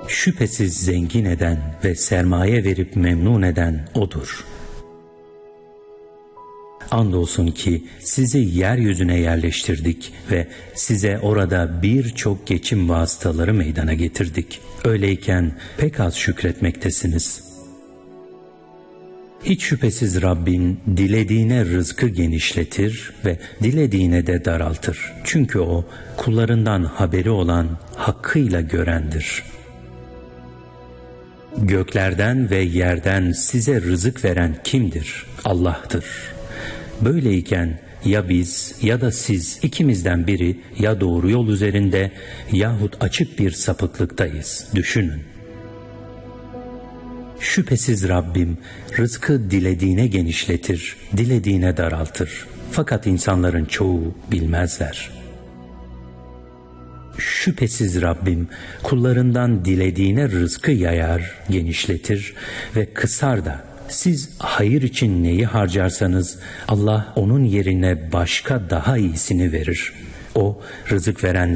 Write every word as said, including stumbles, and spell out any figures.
Şüphesiz zengin eden ve sermaye verip memnun eden O'dur. Andolsun ki sizi yeryüzüne yerleştirdik ve size orada birçok geçim vasıtaları meydana getirdik. Öyleyken pek az şükretmektesiniz. Hiç şüphesiz Rabbin dilediğine rızkı genişletir ve dilediğine de daraltır. Çünkü O kullarından haberi olan, hakkıyla görendir. Göklerden ve yerden size rızık veren kimdir? Allah'tır. Böyleyken ya biz ya da siz ikimizden biri ya doğru yol üzerinde yahut açık bir sapıklıktayız. Düşünün. Şüphesiz Rabbim rızkı dilediğine genişletir, dilediğine daraltır. Fakat insanların çoğu bilmezler. Şüphesiz Rabbim kullarından dilediğine rızkı yayar, genişletir ve kısar da. Siz hayır için neyi harcarsanız Allah onun yerine başka daha iyisini verir. O rızık veren